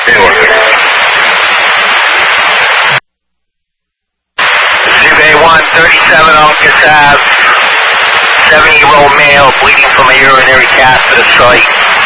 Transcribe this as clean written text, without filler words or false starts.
Sure. Survey 137 Elkins Ave. 70-year-old male bleeding from a urinary catheter site.